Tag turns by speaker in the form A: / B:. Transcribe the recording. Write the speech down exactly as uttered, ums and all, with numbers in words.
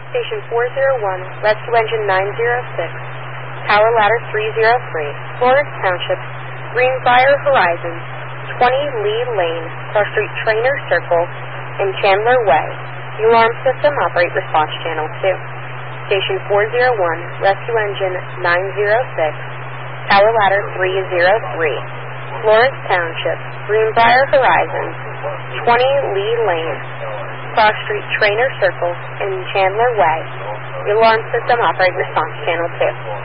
A: Station four zero one, Rescue Engine nine zero six, Tower Ladder three zero three, Florence Township, Greenbrier Horizons, twenty Lee Lane, Cross Street Trainer Circle, and Chandler Way. The alarm system operate response channel two. Station four zero one, Rescue Engine nine zero six, Tower Ladder three zero three, Florence Township, Greenbrier Horizons, twenty Lee Lane, Cross Street Trainer Circle, and Chandler Way. The alarm system operate response channel two.